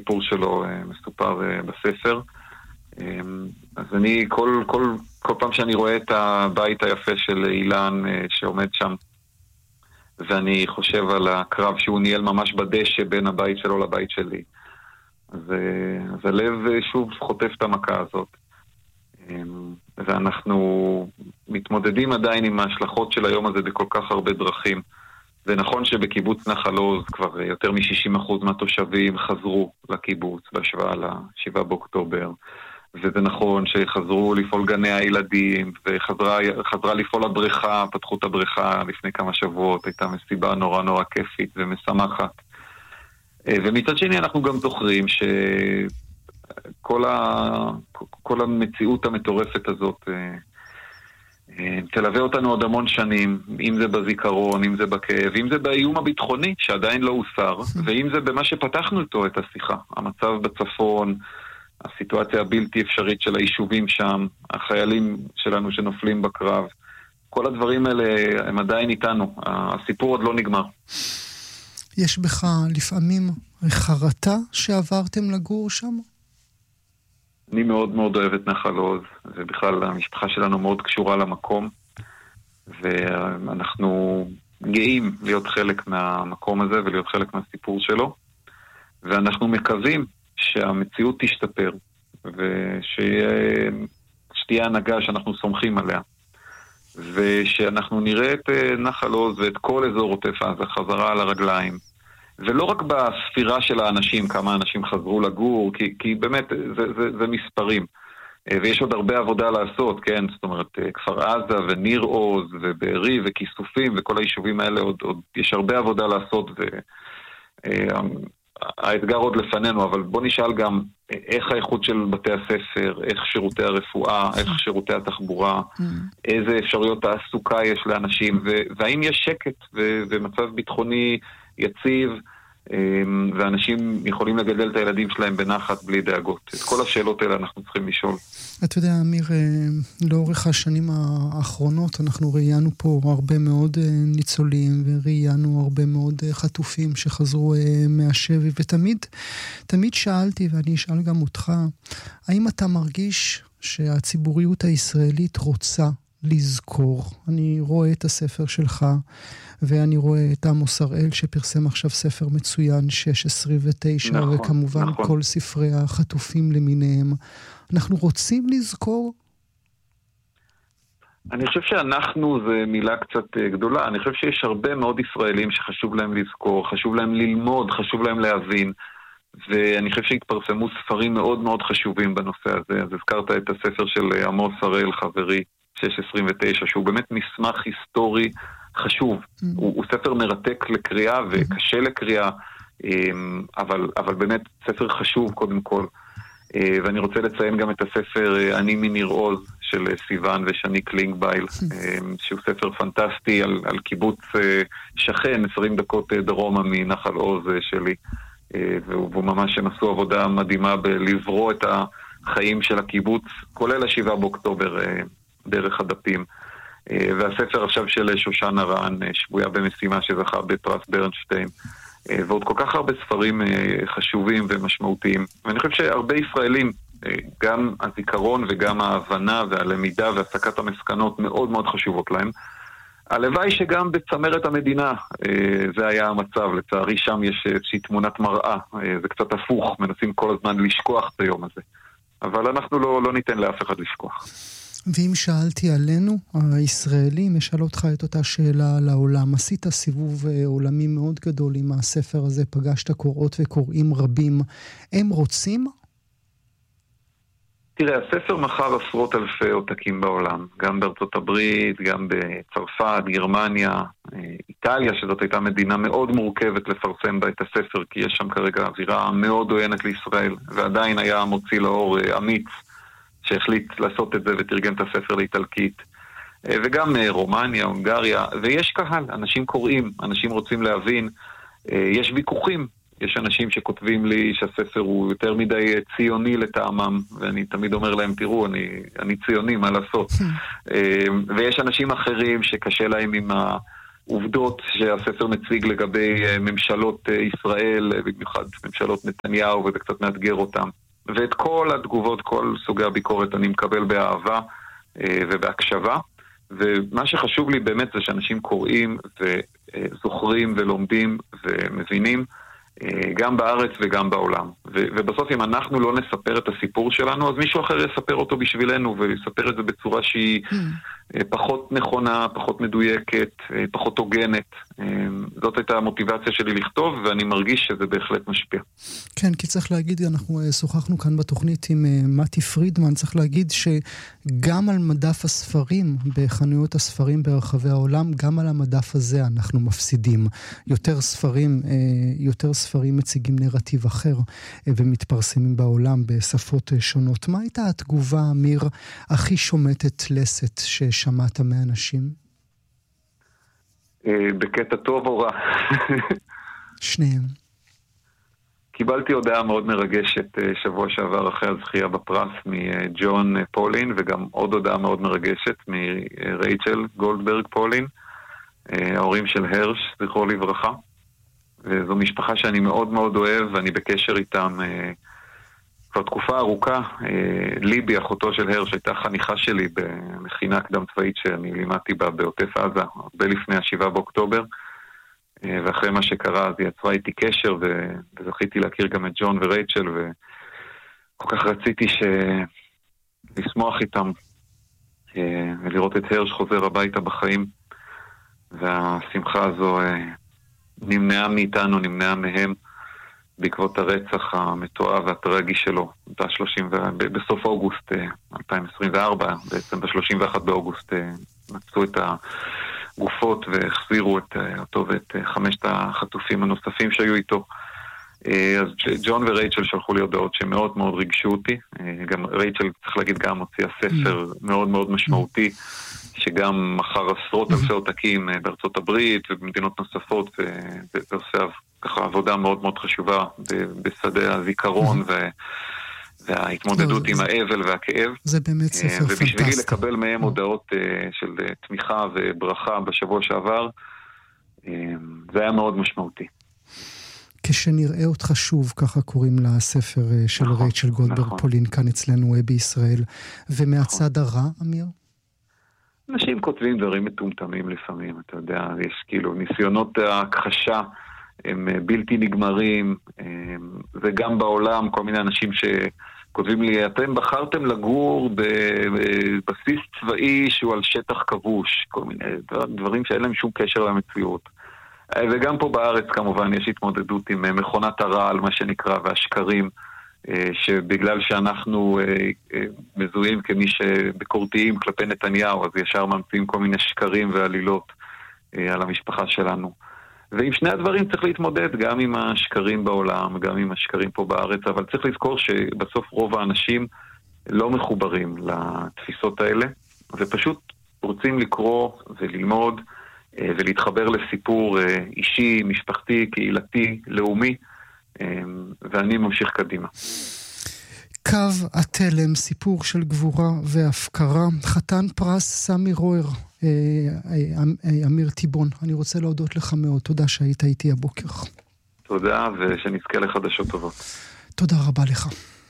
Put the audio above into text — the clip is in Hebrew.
הסיפור שלו מסופר בספר. אז אני כל פעם שאני רואה את הבית היפה של אילן שעומד שם, ואני חושב על הקרב שהוא ניהל ממש בדשא בין הבית שלו לבית שלי, אז הלב שוב חוטף את המכה הזאת. ואנחנו מתמודדים עדיין עם ההשלכות של היום הזה בכל כך הרבה דרכים. זה נכון שבקיבוץ נחל עוז כבר יותר מ-60% מהתושבים חזרו לקיבוץ בהשוואה ל-7 באוקטובר, וזה נכון שחזרו לפעול גני הילדים, וחזרה לפעול הבריכה, פתחו את הבריכה לפני כמה שבועות, הייתה מסיבה נורא נורא כיפית ומשמחת. ומצד שני אנחנו גם זוכרים כל המציאות המטורפת הזאת תלווה אותנו עוד המון שנים, אם זה בזיכרון, אם זה בכאב, אם זה באיום הביטחוני שעדיין לא הוסר, ואם זה במה שפתחנו איתו את השיחה, המצב בצפון, הסיטואציה הבלתי אפשרית של היישובים שם, החיילים שלנו שנופלים בקרב, כל הדברים האלה הם עדיין איתנו, הסיפור עוד לא נגמר. יש בך לפעמים חרטה שעברתם לגור שם? אני מאוד מאוד אוהב את נחל עוז, ובכלל המשפחה שלנו מאוד קשורה למקום, ואנחנו גאים להיות חלק מהמקום הזה ולהיות חלק מהסיפור שלו, ואנחנו מקווים שהמציאות תשתפר, ושתהיה הנהגה שאנחנו סומכים עליה, ושאנחנו נראה את נחל עוז ואת כל אזור עוטף עזה חזרה על הרגליים, ולא רק בספירה של האנשים, כמה אנשים חזרו לגור, כי באמת זה מספרים, ויש עוד הרבה עבודה לעשות, כן? זאת אומרת, כפר עזה וניר עוז ובארי וכיסופים וכל היישובים האלה עוד יש הרבה עבודה לעשות, האתגר עוד לפנינו, אבל בוא נשאל גם איך האיכות של בתי הספר, איך שירותי הרפואה, איך שירותי התחבורה, איזה אפשרויות תעסוקה יש לאנשים, והאם יש שקט ומצב ביטחוני יציב, ואנשים יכולים לגדל את הילדים שלהם בנחת בלי דאגות. את כל השאלות האלה אנחנו צריכים לשאול. אתה יודע, אמיר, לאורך השנים האחרונות אנחנו ראיינו פה הרבה מאוד ניצולים, וראיינו הרבה מאוד חטופים שחזרו מהשבי, ותמיד שאלתי, ואני אשאל גם אותך, האם אתה מרגיש שהציבוריות הישראלית רוצה לזכור? אני רואה את הספר שלך, ואני רואה את עמוס הראל שפרסם עכשיו ספר מצוין 629, נכון, וכמובן נכון. כל ספרי החטופים למיניהם. אנחנו רוצים לזכור? אני חושב שאנחנו זה מילה קצת גדולה. אני חושב שיש הרבה מאוד ישראלים שחשוב להם לזכור, חשוב להם ללמוד, חשוב להם להבין, ואני חושב שהתפרסמו ספרים מאוד מאוד חשובים בנושא הזה. אז הזכרת את הספר של עמוס הראל, חברי, 629, שהוא באמת מסמך היסטורי חשוב. הוא ספר מרתק לקריאה וקשה לקריאה, אבל באמת ספר חשוב קודם כל. ואני רוצה לציין גם את הספר אני מניר עוז של סיוון ושני קלינגבייל, שהוא ספר פנטסטי על קיבוץ שכן, 20 דקות דרומה מנחל עוז שלי, והוא ממש הם עשו עבודה מדהימה בלזרוע את החיים של הקיבוץ, כולל 7 באוקטובר דרך הדפים. והספר עכשיו של שושן הרן, שבויה במשימה, שזכה בפרס ברנשטיין, ועוד כל כך הרבה ספרים חשובים ומשמעותיים. ואני חושב שהרבה ישראלים, גם הזיכרון וגם ההבנה והלמידה והסקת המסקנות מאוד מאוד חשובות להם. הלוואי שגם בצמרת המדינה זה היה המצב. לצערי שם יש איזושהי תמונת מראה, זה קצת הפוך, מנסים כל הזמן לשכוח את היום הזה. אבל אנחנו לא ניתן לאף אחד לשכוח. ואם שאלתי עלינו, הישראלים, אשאל אותך את אותה שאלה על העולם. עשית סיבוב עולמי מאוד גדול עם הספר הזה, פגשת קוראות וקוראים רבים. הם רוצים? תראה, הספר מכר עשרות אלפי עותקים בעולם, גם בארצות הברית, גם בצרפת, גרמניה, איטליה, שזאת הייתה מדינה מאוד מורכבת לפרסם בה את הספר, כי יש שם כרגע אווירה מאוד עוינת לישראל, ועדיין היה מוציא לאור אמיץ, שהחליט לעשות את זה ותרגם את הספר לאיטלקית, וגם רומניה, הונגריה, ויש קהל, אנשים קוראים, אנשים רוצים להבין, יש ויכוחים, יש אנשים שכותבים לי שהספר הוא יותר מדי ציוני לטעמם, ואני תמיד אומר להם, תראו, אני ציוני, מה לעשות? ויש אנשים אחרים שקשה להם עם עובדות שהספר מציג לגבי ממשלות ישראל, במיוחד ממשלות נתניהו, וזה קצת מאתגר אותם. ואת כל התגובות, כל סוגי הביקורת אני מקבל באהבה ובהקשבה. ומה שחשוב לי באמת זה שאנשים קוראים וזוכרים ולומדים ומבינים, גם בארץ וגם בעולם. ובסוף אם אנחנו לא נספר את הסיפור שלנו, אז מישהו אחר יספר אותו בשבילנו, ויספר את זה בצורה שהיא פחות נכונה, פחות מדויקת, פחות הוגנת. זאת הייתה המוטיבציה שלי לכתוב, ואני מרגיש שזה בהחלט משפיע. כן, כי צריך להגיד, אנחנו שוחחנו כאן בתוכנית עם מתי פרידמן, צריך להגיד שגם על מדף הספרים, בחנויות הספרים ברחבי העולם, גם על המדף הזה אנחנו מפסידים. יותר ספרים מציגים נרטיב אחר, ומתפרסמים בעולם בשפות שונות. מה הייתה התגובה, אמיר, הכי שומטת לסת ששמעת מאנשים? בקטע טוב או רע? שניהם. קיבלתי הודעה מאוד מרגשת שבוע שעבר אחרי הזכייה בפרס מג'ון פולין, וגם עוד הודעה מאוד מרגשת מרייצ'ל גולדברג פולין, ההורים של הרש, זכרו לברכה. וזו משפחה שאני מאוד מאוד אוהב, ואני בקשר איתם כבר תקופה ארוכה. ליבי, אחותו של הרש, הייתה חניכה שלי במכינה קדם צבאית שאני לימדתי בה בעוטף עזה, הרבה לפני 7 באוקטובר. ואחרי מה שקרה, אז היא יצרה איתי קשר, וזכיתי להכיר גם את ג'ון ורייצ'ל, וכל כך רציתי לשמוח איתם, ולראות את הרש חוזר הביתה בחיים, והשמחה הזו נמנעה מאיתנו, נמנעה מהם, בעקבות הרצח המתועב והטרגי שלו, בסוף אוגוסט 2024, בעצם ב-31 באוגוסט, מצאו את הגופות והחזירו אותו ואת 5 החטופים הנוספים שהיו איתו. אז ג'ון ורייצ'ל שלחו לי הודעות שמאוד מאוד ריגשו אותי. גם רייצ'ל, צריך להגיד, גם הוציאה ספר מאוד מאוד משמעותי, שגם מחר עשרות אלפי עותקים בארצות הברית ובמדינות נוספות, ועושה ככה עבודה מאוד מאוד חשובה בשדה הזיכרון וההתמודדות עם האבל והכאב. זה באמת ספר פנטסטי. ובשבילי לקבל מהם הודעות של תמיכה וברכה בשבוע שעבר, זה היה מאוד משמעותי. כשנראה אותך שוב, ככה קוראים לספר של רייצ'ל גולדברג פולין, כאן אצלנו בישראל. ומהצד הרע, אמיר? אנשים כותבים דברים מטומטמים לפעמים, אתה יודע, יש כאילו ניסיונות ההכחשה, הם בלתי נגמרים, וגם בעולם כל מיני אנשים שכותבים לי, אתם בחרתם לגור בבסיס צבאי שהוא על שטח כבוש, כל מיני דברים שאין להם שום קשר למציאות. וגם פה בארץ כמובן יש התמודדות עם מכונת הרעל, מה שנקרא, והשקרים, שבגלל שאנחנו מזוהים כמי שביקורתיים כלפי נתניהו, אז ישר ממציאים כל מיני שקרים ועלילות על המשפחה שלנו. ועם שני הדברים צריך להתמודד, גם עם השקרים בעולם, גם עם השקרים פה בארץ, אבל צריך לזכור שבסוף רוב האנשים לא מחוברים לתפיסות האלה, ופשוט רוצים לקרוא וללמוד ולהתחבר לסיפור אישי, משפחתי, קהילתי, לאומי, ואני ממשיך קדימה. קו התלם, סיפור של גבורה והפקרה, חתן פרס סמי רויר, אמיר טיבון, אני רוצה להודות לך מאוד, תודה שהיית איתי הבוקר. תודה, ושנזכה לחדשות טובות. תודה רבה לך.